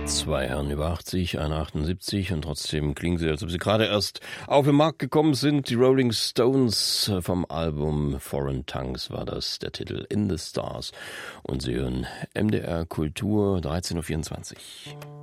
Zwei Herren über 80, einer 78 und trotzdem klingen sie, als ob sie gerade erst auf den Markt gekommen sind. Die Rolling Stones vom Album Foreign Tongues war das, der Titel In the Stars. Und sie hören MDR Kultur 13.24 Uhr.